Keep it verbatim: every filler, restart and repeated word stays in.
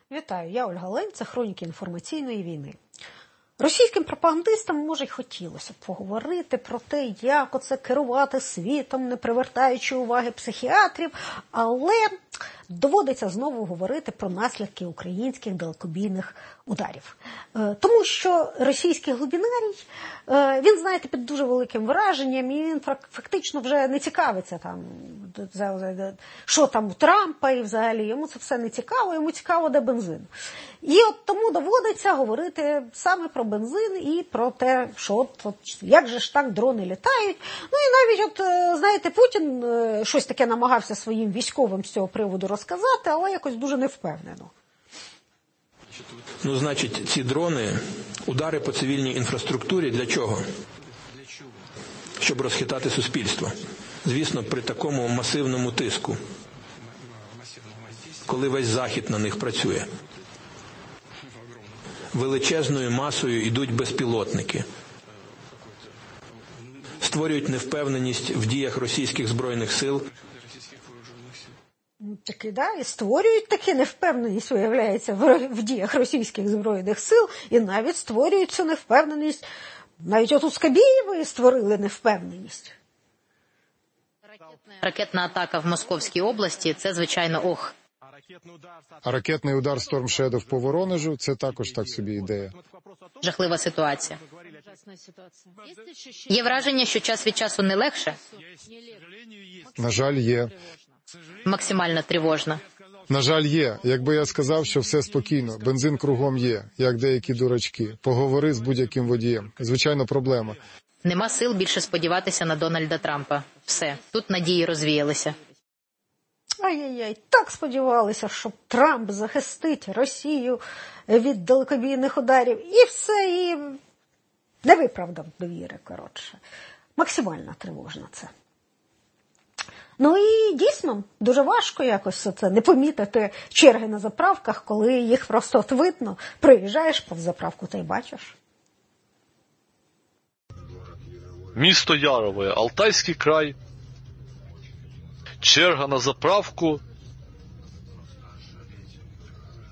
Вітаю, я Ольга Лень, це «Хроніки інформаційної війни». Російським пропагандистам, може, й хотілося б поговорити про те, як оце керувати світом, не привертаючи уваги психіатрів, але доводиться знову говорити про наслідки українських далекобійних ударів. Тому що російський глибінарій, він, знаєте, під дуже великим враженням, і він фактично вже не цікавиться, там, що там у Трампа, і взагалі йому це все не цікаво, йому цікаво, де бензин. І от тому доводиться говорити саме про бензин і про те, що от, от як же ж так дрони літають. Ну і навіть, от, знаєте, Путін щось таке намагався своїм військовим з цього приводу розказати, але якось дуже невпевнено. Ну, значить, ці дрони, удари по цивільній інфраструктурі для чого? Щоб розхитати суспільство. Звісно, при такому масивному тиску, коли весь Захід на них працює. Величезною масою йдуть безпілотники. Створюють невпевненість в діях російських збройних сил. Таки, да, і створюють таки невпевненість, виявляється, в діях російських збройних сил, і навіть створюють цю невпевненість. Навіть от у Скабєєвої створили невпевненість. Ракетна атака в Московській області – це, звичайно, ох. А ракетний удар Storm Shadow по Воронежу – це також так собі ідея. Жахлива ситуація. Є враження, що час від часу не легше? На жаль, є. Максимально тривожно. На жаль, є. Якби я сказав, що все спокійно, бензин кругом є, як деякі дурачки. Поговори з будь-яким водієм. Звичайно, проблема. Нема сил більше сподіватися на Дональда Трампа. Все, тут надії розвіялися. Ай-яй-яй, так сподівалися, що Трамп захистить Росію від далекобійних ударів. І все, і не виправдав довіри, коротше. Максимально тривожно це. Ну і дійсно, дуже важко якось це не помітити черги на заправках, коли їх просто от видно. Приїжджаєш повз заправку та й бачиш. Місто Ярове, Алтайський край. Черга на заправку